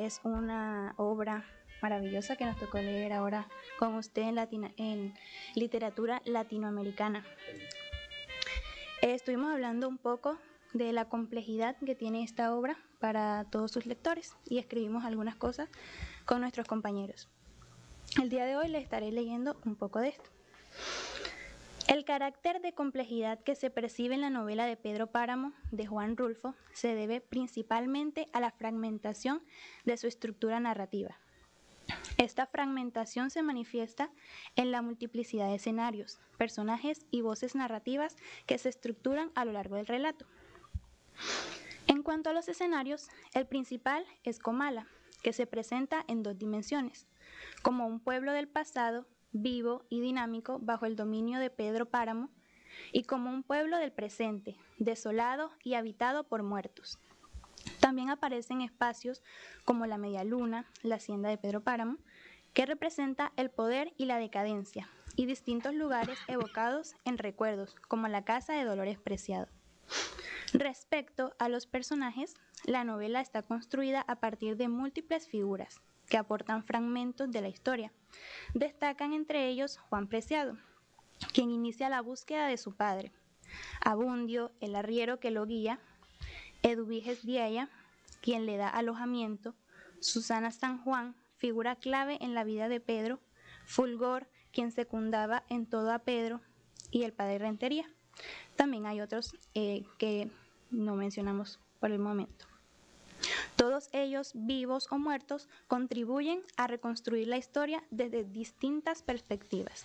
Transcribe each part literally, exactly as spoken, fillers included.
es una obra maravillosa que nos tocó leer ahora con usted en, Latina, en literatura latinoamericana. Eh, estuvimos hablando un poco de la complejidad que tiene esta obra para todos sus lectores y escribimos algunas cosas con nuestros compañeros. El día de hoy les estaré leyendo un poco de esto. El carácter de complejidad que se percibe en la novela de Pedro Páramo de Juan Rulfo se debe principalmente a la fragmentación de su estructura narrativa. Esta fragmentación se manifiesta en la multiplicidad de escenarios, personajes y voces narrativas que se estructuran a lo largo del relato. En cuanto a los escenarios, el principal es Comala, que se presenta en dos dimensiones, como un pueblo del pasado, vivo y dinámico bajo el dominio de Pedro Páramo, y como un pueblo del presente, desolado y habitado por muertos. También aparecen espacios como la Media Luna, la hacienda de Pedro Páramo, que representa el poder y la decadencia, y distintos lugares evocados en recuerdos, como la casa de Dolores Preciado. Respecto a los personajes, la novela está construida a partir de múltiples figuras que aportan fragmentos de la historia. Destacan entre ellos Juan Preciado, quien inicia la búsqueda de su padre, Abundio, el arriero que lo guía, Eduviges Diaya, quien le da alojamiento, Susana San Juan, figura clave en la vida de Pedro, Fulgor, quien secundaba en todo a Pedro, y el padre Rentería. También hay otros eh, que no mencionamos por el momento. Todos ellos, vivos o muertos, contribuyen a reconstruir la historia desde distintas perspectivas.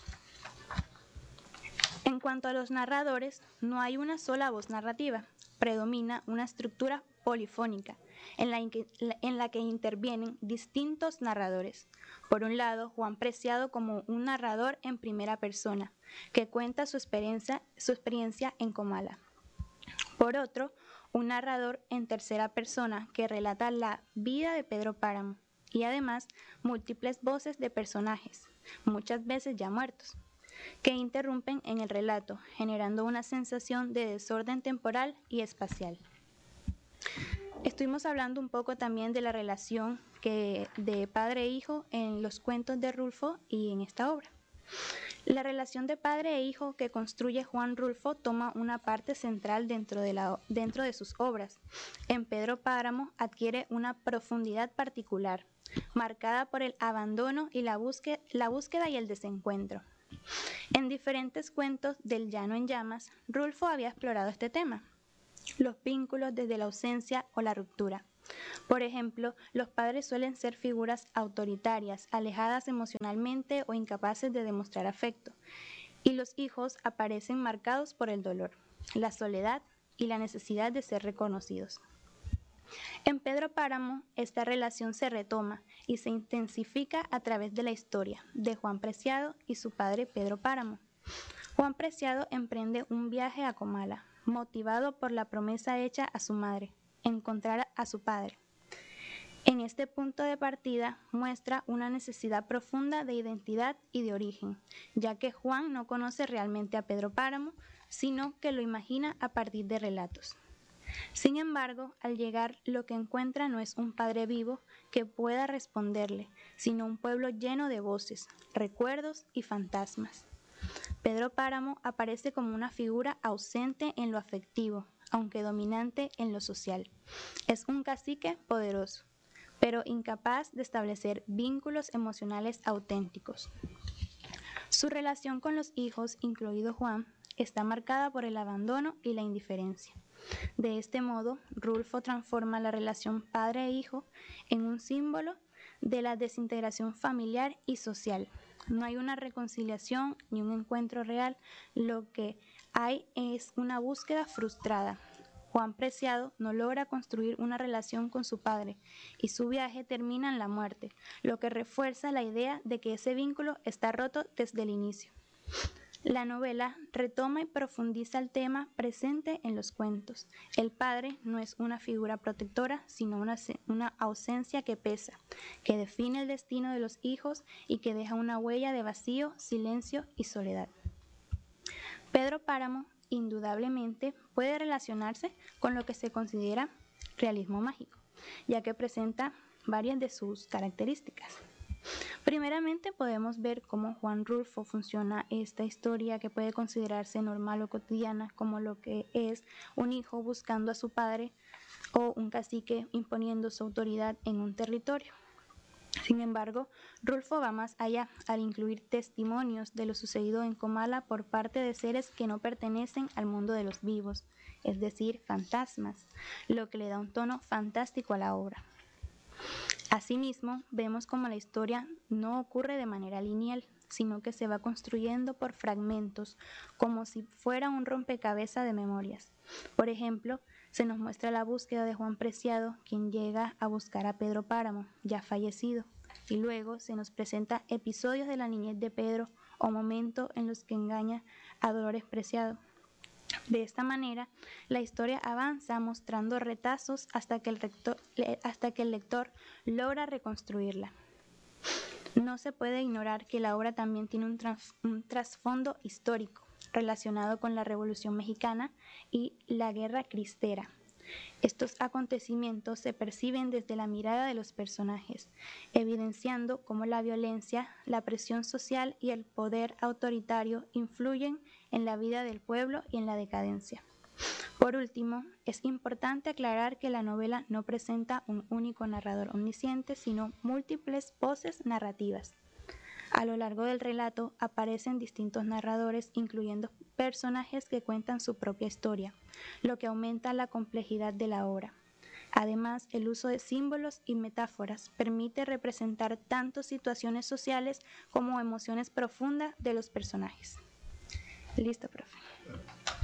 En cuanto a los narradores, no hay una sola voz narrativa, predomina una estructura polifónica en la, que, en la que intervienen distintos narradores. Por un lado, Juan Preciado como un narrador en primera persona, que cuenta su experiencia, su experiencia en Comala. Por otro, un narrador en tercera persona que relata la vida de Pedro Páramo y además múltiples voces de personajes, muchas veces ya muertos, que interrumpen en el relato, generando una sensación de desorden temporal y espacial. Estuvimos hablando un poco también de la relación que, de padre e hijo en los cuentos de Rulfo y en esta obra. La relación de padre e hijo que construye Juan Rulfo toma una parte central dentro de, la, dentro de sus obras. En Pedro Páramo adquiere una profundidad particular, marcada por el abandono y la búsqueda, la búsqueda y el desencuentro. En diferentes cuentos del Llano en Llamas, Rulfo había explorado este tema, los vínculos desde la ausencia o la ruptura. Por ejemplo, los padres suelen ser figuras autoritarias, alejadas emocionalmente o incapaces de demostrar afecto, y los hijos aparecen marcados por el dolor, la soledad y la necesidad de ser reconocidos. En Pedro Páramo, esta relación se retoma y se intensifica a través de la historia de Juan Preciado y su padre Pedro Páramo. Juan Preciado emprende un viaje a Comala, motivado por la promesa hecha a su madre, encontrar a su padre. En este punto de partida muestra una necesidad profunda de identidad y de origen, ya que Juan no conoce realmente a Pedro Páramo, sino que lo imagina a partir de relatos. Sin embargo, al llegar lo que encuentra no es un padre vivo que pueda responderle, sino un pueblo lleno de voces, recuerdos y fantasmas. Pedro Páramo aparece como una figura ausente en lo afectivo, aunque dominante en lo social. Es un cacique poderoso, pero incapaz de establecer vínculos emocionales auténticos. Su relación con los hijos, incluido Juan, está marcada por el abandono y la indiferencia. De este modo, Rulfo transforma la relación padre e hijo en un símbolo de la desintegración familiar y social. No hay una reconciliación ni un encuentro real, lo que hay es una búsqueda frustrada. Juan Preciado no logra construir una relación con su padre y su viaje termina en la muerte, lo que refuerza la idea de que ese vínculo está roto desde el inicio. La novela retoma y profundiza el tema presente en los cuentos. El padre no es una figura protectora, sino una, una ausencia que pesa, que define el destino de los hijos y que deja una huella de vacío, silencio y soledad. Pedro Páramo, indudablemente, puede relacionarse con lo que se considera realismo mágico, ya que presenta varias de sus características. Primeramente podemos ver cómo Juan Rulfo funciona esta historia que puede considerarse normal o cotidiana, como lo que es un hijo buscando a su padre o un cacique imponiendo su autoridad en un territorio. Sin embargo, Rulfo va más allá al incluir testimonios de lo sucedido en Comala por parte de seres que no pertenecen al mundo de los vivos, es decir, fantasmas, lo que le da un tono fantástico a la obra. Asimismo, vemos como la historia no ocurre de manera lineal, sino que se va construyendo por fragmentos, como si fuera un rompecabezas de memorias. Por ejemplo, se nos muestra la búsqueda de Juan Preciado, quien llega a buscar a Pedro Páramo, ya fallecido, y luego se nos presenta episodios de la niñez de Pedro o momentos en los que engaña a Dolores Preciado. De esta manera, la historia avanza mostrando retazos hasta que el, rector, hasta que el lector logra reconstruirla. No se puede ignorar que la obra también tiene un, trans, un trasfondo histórico relacionado con la Revolución Mexicana y la Guerra Cristera. Estos acontecimientos se perciben desde la mirada de los personajes, evidenciando cómo la violencia, la presión social y el poder autoritario influyen en la vida del pueblo y en la decadencia. Por último, es importante aclarar que la novela no presenta un único narrador omnisciente, sino múltiples voces narrativas. A lo largo del relato aparecen distintos narradores, incluyendo personajes que cuentan su propia historia, lo que aumenta la complejidad de la obra. Además, el uso de símbolos y metáforas permite representar tanto situaciones sociales como emociones profundas de los personajes. Listo, profe.